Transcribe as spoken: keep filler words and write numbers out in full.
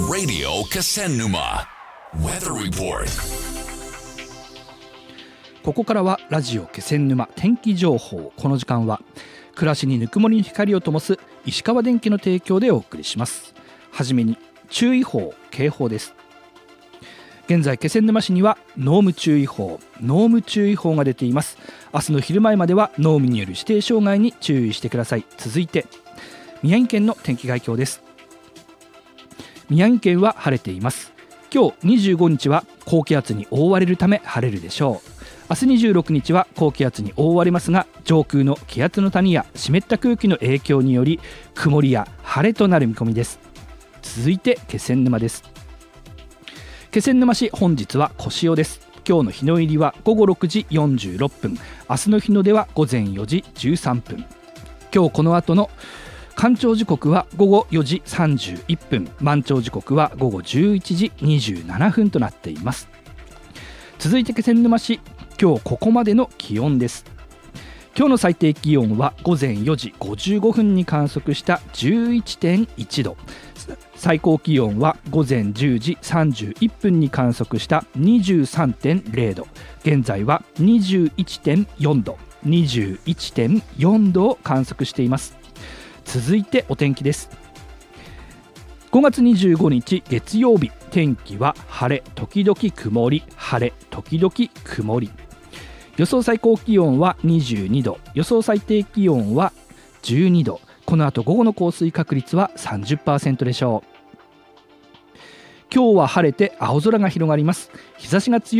Radio Kasennuma Weather Report。 ここからはラジオ気仙沼天気情報。この時間は暮らしにぬくもりの光を灯す石川電機の提供でお送りします。はじめに注意報警報です。現在気仙沼市には濃霧注意報濃霧注意報が出ています。明日の昼前までは濃霧による指定障害に注意してください。続いて宮城県の天気概況です。宮城県は晴れています。今日にじゅうごにちは高気圧に覆われるため晴れるでしょう。明日にじゅうろくにちは高気圧に覆われますが、上空の気圧の谷や湿った空気の影響により曇りや晴れとなる見込みです。続いて気仙沼です。気仙沼市、本日は小潮です。今日の日の入りはごごろくじよんじゅうろっぷん、明日の日の出はごぜんよじじゅうさんぷん。今日この後の干潮時刻はごごよじさんじゅういっぷん、満潮時刻はごごじゅういちじにじゅうななふんとなっています。続いて気仙沼市、今日ここまでの気温です。今日の最低気温はごぜんよじごじゅうごふんに観測した じゅういってんいちど、最高気温はごぜんじゅうじさんじゅういっぷんに観測した にじゅうさんてんれいど、現在は にじゅういってんよんど にじゅういってんよんどを観測しています。続いてお天気です。ごがつにじゅうごにち月曜日、天気は晴れ時々曇り、晴れ時々曇り。予想最高気温はにじゅうにど、予想最低気温はじゅうにど。この後午後の降水確率は さんじゅっパーセント でしょう。今日は晴れて青空が広がります。日差しが強い